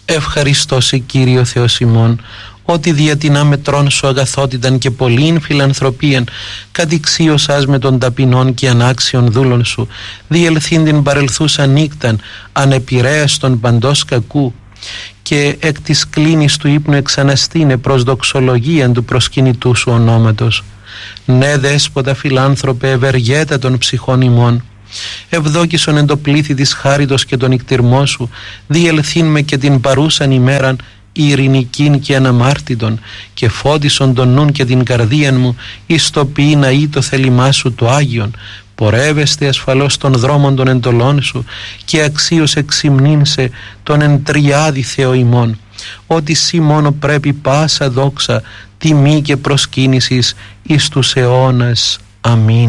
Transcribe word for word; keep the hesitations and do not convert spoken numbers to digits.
Ευχαριστώ Κύριο Θεός ημών, ότι δια την άμετρον σου αγαθότηταν και πολλήν φιλανθρωπίαν κατηξίωσας με των ταπεινών και ανάξιων δούλων σου, διελθύν την παρελθούσα νύκταν ανεπηρέαστον παντός κακού, και εκ της κλίνης του ύπνου εξαναστήνε προς δοξολογίαν του προσκυνητού σου ονόματος. Ναι, δέσποτα φιλάνθρωπε, ευεργέτα των ψυχών ημών, ευδόκησον εν το πλήθη της χάριτος και τον ικτυρμό σου, διελθύν με και την παρούσαν ημέραν ειρηνικήν και αναμάρτητον, και φώτισον τον νουν και την καρδίαν μου εις το ποιήν αεί το θέλημά σου το Άγιον. Πορεύεστε ασφαλώς των δρόμων των εντολών σου, και αξίως εξυμνήνσε τον εν τριάδι Θεό ημών, ότι σύ μόνο πρέπει πάσα δόξα, τιμή και προσκύνησης εις τους αιώνας. Αμήν.